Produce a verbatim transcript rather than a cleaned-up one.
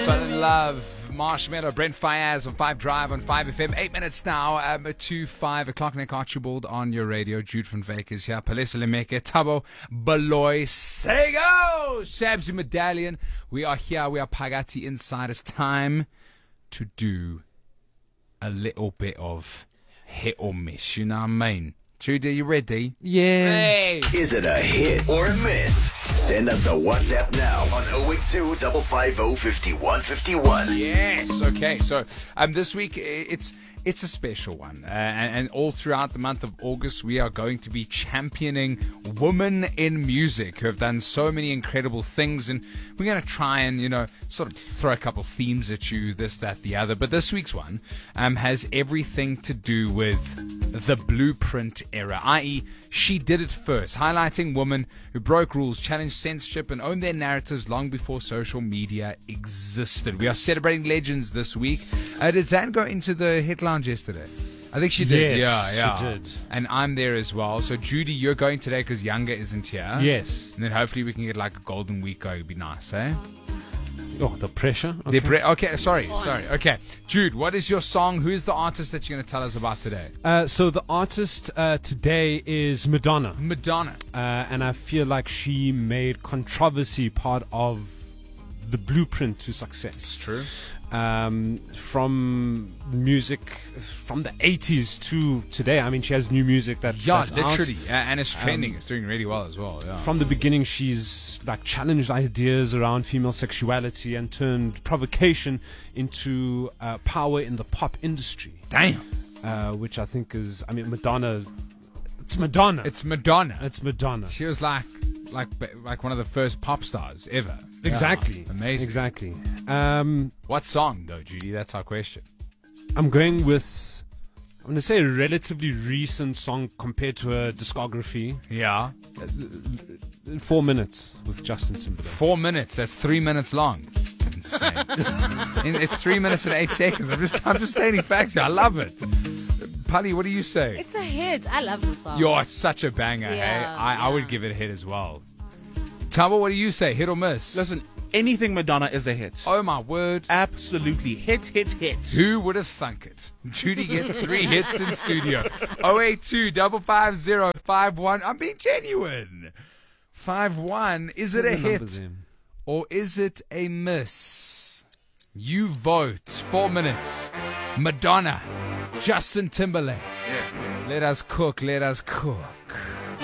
Fell in Love, Marshmallow, Brent Fayez on five Drive on five F M. Eight minutes now um, to five o'clock. Nick Archibald on your radio. Jude van Veek is here. Palesa Lemeke, Thabo Baloy, Sego, Shabzy Medallion. We are here. We are Phakathi Inside. It's time to do a little bit of hit or miss. You know what I mean? Jude, are you ready? Yeah. Hey. Is it a hit or a miss? Send us a WhatsApp now on oh eight two, five five oh, five one five one. Yes. Okay. So um, this week it's it's a special one, uh, and, and all throughout the month of August we are going to be championing women in music who have done so many incredible things, and we're going to try and you know sort of throw a couple themes at you, this, that, the other. But this week's one um, has everything to do with the blueprint era, that is, she did it first, highlighting women who broke rules, challenged censorship, and owned their narratives long before social media existed. We are celebrating legends this week. Uh, did Zan go into the hit lounge yesterday? I think she did. Yes, yeah, yeah. she did. And I'm there as well. So, Judy, you're going today because Younger isn't here. Yes. And then hopefully we can get like a golden week going. It'd be nice, eh? Oh, the pressure. The pre- okay, sorry, sorry. Okay, Jude, what is your song? Who is the artist that you're going to tell us about today? Uh, so the artist uh, today is Madonna, Madonna. uh, and I feel like she made controversy part of the blueprint to success. It's true. Um, from music from the eighties to today. I mean, she has new music that's, Yeah, that's literally. out. Uh, and it's trending. Um, it's doing really well as well. Yeah. From the beginning, she's like challenged ideas around female sexuality and turned provocation into uh, power in the pop industry. Damn. Uh, which I think is, I mean, Madonna. It's Madonna. It's Madonna. It's Madonna. She was like, like, like one of the first pop stars ever. Exactly. Yeah, amazing. Exactly. Um, What song, though, Judy? That's our question. I'm going with, I'm going to say a relatively recent song compared to her discography. Yeah. Four Minutes with Justin Timberlake. Four minutes. That's three minutes long. Insane. And it's three minutes and eight seconds. I'm just, I'm just stating facts here. I love it. Pali, what do you say? It's a hit. I love the song. Yo, it's such a banger, hey? Yeah, I, I would yeah. give it a hit as well. Tabo, what do you say? Hit or miss? Listen, anything Madonna is a hit. Oh, my word. Absolutely. Hit, hit, hit. Who would have thunk it? Judy gets three hits in studio. oh eight two, five five zero, five one. I'm being genuine. five one. Is it a hit or is it a miss? You vote. Four minutes. Madonna. Justin Timberlake. Let us cook. Let us cook.